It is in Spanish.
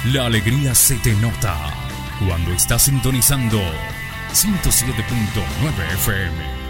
La alegría se te nota cuando estás sintonizando 107.9 FM.